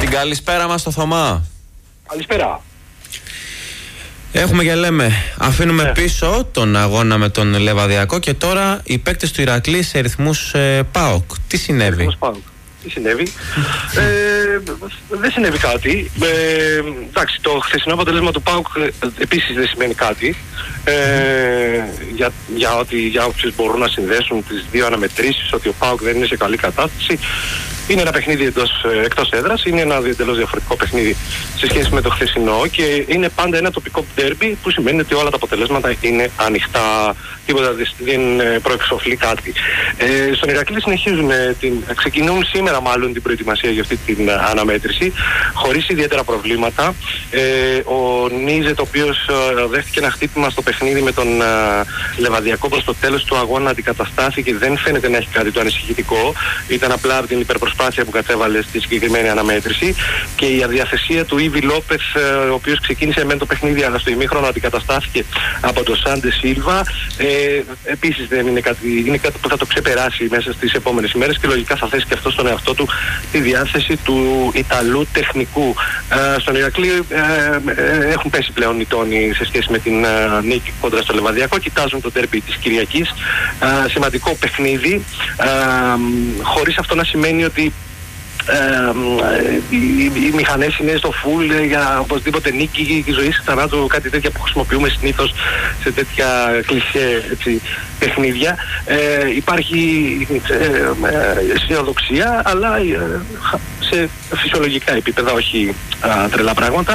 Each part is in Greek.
Την καλησπέρα μας στο Θωμά. Καλησπέρα. Έχουμε και λέμε, αφήνουμε πίσω τον αγώνα με τον Λεβαδιακό και τώρα οι παίκτες του Ηρακλή σε ρυθμούς ΠΑΟΚ. Τι συνέβη? Τι συνέβη? Δεν συνέβη κάτι. Εντάξει, το χθεσινό αποτέλεσμα του ΠΑΟΚ επίσης δεν σημαίνει κάτι. Για όποιους μπορούν να συνδέσουν τις δύο αναμετρήσεις, ότι ο ΠΑΟΚ δεν είναι σε καλή κατάσταση. Είναι ένα παιχνίδι εκτός έδρας, είναι ένα εντελώς διαφορετικό παιχνίδι σε σχέση με το χθεσινό και είναι πάντα ένα τοπικό ντέρμπι που σημαίνει ότι όλα τα αποτελέσματα είναι ανοιχτά, τίποτα δεν προεξοφλεί κάτι. Στον Ηρακλή ξεκινούν σήμερα μάλλον την προετοιμασία για αυτή την αναμέτρηση χωρίς ιδιαίτερα προβλήματα. Ο Νίζετ, ο οποίος δέχτηκε ένα χτύπημα στο παιχνίδι με τον Λεβαδιακό προς το τέλος του αγώνα, αντικαταστάθηκε, δεν φαίνεται να έχει κάτι το ανησυχητικό, ήταν απλά από την υπερπροσπάθεια που κατέβαλε στη συγκεκριμένη αναμέτρηση, και η αδιαθεσία του Ήβι Λόπεθ, ο οποίος ξεκίνησε με το παιχνίδι αλλά στο ημίχρονο αντικαταστάθηκε από τον Σάντε Σίλβα, επίσης δεν είναι κάτι, είναι κάτι που θα το ξεπεράσει μέσα στις επόμενες ημέρες και λογικά θα θέσει και αυτό στον εαυτό του τη διάθεση του Ιταλού τεχνικού. Στον Ηρακλή έχουν πέσει πλέον οι τόνοι σε σχέση με την νίκη κόντρα στο Λεβαδιακό, κοιτάζουν το ντέρμπι της Κυριακής, σημαντικό παιχνίδι, χωρίς αυτό να σημαίνει ότι οι μηχανές είναι στο φουλ για οπωσδήποτε νίκη και ζωή θανάτου, κάτι τέτοια που χρησιμοποιούμε συνήθως σε τέτοια κλισέ παιχνίδια. Υπάρχει αισιοδοξία, αλλά σε φυσιολογικά επίπεδα, όχι τρελά πράγματα.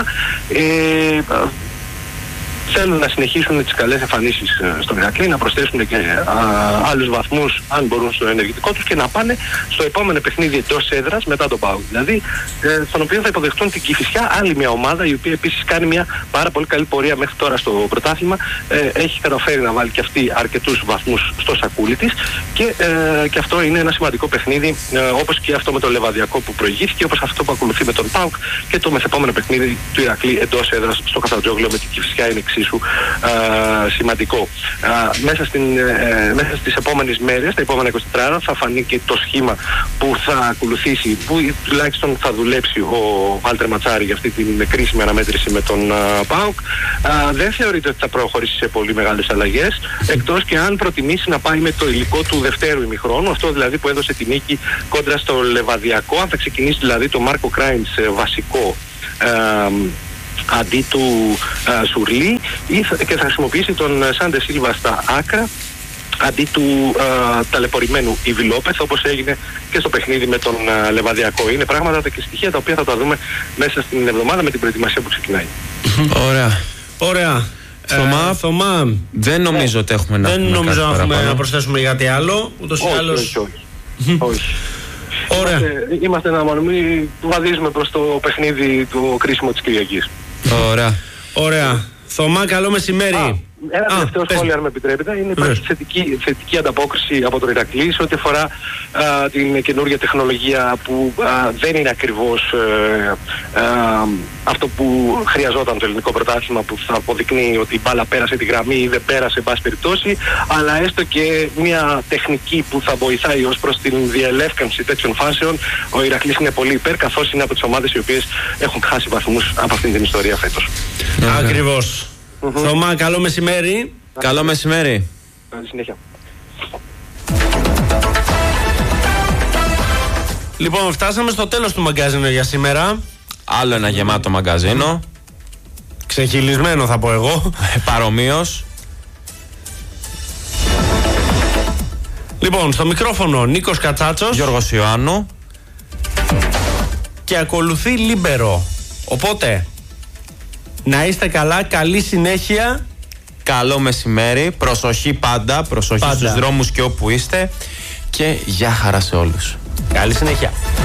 Θέλουν να συνεχίσουν τις καλές εμφανίσεις στον Ηρακλή, να προσθέσουν και άλλους βαθμούς αν μπορούν στο ενεργητικό τους και να πάνε στο επόμενο παιχνίδι εντός έδρας μετά τον ΠΑΟΚ. Δηλαδή, στον οποίο θα υποδεχτούν την Κηφισιά, άλλη μια ομάδα η οποία επίσης κάνει μια πάρα πολύ καλή πορεία μέχρι τώρα στο πρωτάθλημα. Έχει καταφέρει να βάλει και αυτή αρκετούς βαθμούς στο σακούλι της και αυτό είναι ένα σημαντικό παιχνίδι, όπως και αυτό με το Λεβαδιακό που προηγήθηκε, όπως αυτό που ακολουθεί με τον ΠΑΟΚ και το μεθεπόμενο παιχνίδι του Ηρακλή εντός έδρας στο Καφτατζόγλιο με την Κηφισιά είναι εξίσου σημαντικό. Μέσα στις επόμενες μέρες, τα επόμενα 24 ώρα, θα φανεί και το σχήμα που θα ακολουθήσει, που τουλάχιστον θα δουλέψει ο Βάλτερ Ματσάρη για αυτή την κρίσιμη αναμέτρηση με τον ΠΑΟΚ. Δεν θεωρείται ότι θα προχωρήσει σε πολύ μεγάλες αλλαγές, εκτός και αν προτιμήσει να πάει με το υλικό του δευτέρου ημιχρόνου, αυτό δηλαδή που έδωσε τη νίκη κόντρα στο Λεβαδιακό. Αν θα ξεκινήσει δηλαδή το Μάρκο Κράινς βασικό αντί του Σουρλί, και θα χρησιμοποιήσει τον Σάντε Σίλβα στα άκρα αντί του ταλαιπωρημένου Ήβι Λόπεθ, όπως έγινε και στο παιχνίδι με τον Λεβαδιακό. Είναι πράγματα και στοιχεία τα οποία θα τα δούμε μέσα στην εβδομάδα με την προετοιμασία που ξεκινάει. Ωραία. Θωμά, δεν νομίζω ότι έχουμε να προσθέσουμε κάτι άλλο. Ούτως ή άλλως. Όχι. Ωραία. Είμαστε να βαδίζουμε προς το παιχνίδι του κρίσιμο της Κυριακής. Ωραία. Θωμά, καλό μεσημέρι. Ένα τελευταίο σχόλιο, αν με επιτρέπετε. Υπάρχει θετική ανταπόκριση από τον Ηρακλή σε ό,τι αφορά την καινούργια τεχνολογία που δεν είναι ακριβώς αυτό που χρειαζόταν το ελληνικό πρωτάθλημα, που θα αποδεικνύει ότι η μπάλα πέρασε τη γραμμή ή δεν πέρασε, εν πάση περιπτώσει, αλλά έστω και μια τεχνική που θα βοηθάει ως προς την διελεύκανση τέτοιων φάσεων. Ο Ηρακλής είναι πολύ υπέρ, καθώς είναι από τις ομάδες οι οποίες έχουν χάσει βαθμούς από αυτήν την ιστορία φέτος. Ακριβώς. Θωμά, καλό μεσημέρι. Καλό μεσημέρι. Καλή συνέχεια. Λοιπόν, φτάσαμε στο τέλος του μαγκαζίνου για σήμερα. Άλλο ένα γεμάτο μαγκαζίνο. Ξεχυλισμένο θα πω εγώ. Παρομοίως. Λοιπόν, στο μικρόφωνο Νίκος Κατσάτσος, Γιώργος Ιωάννου. Και ακολουθεί Λίμπερο. Οπότε, να είστε καλά, καλή συνέχεια. Καλό μεσημέρι, προσοχή πάντα, προσοχή στους δρόμους και όπου είστε. Και γεια χαρά σε όλους. Καλή συνέχεια.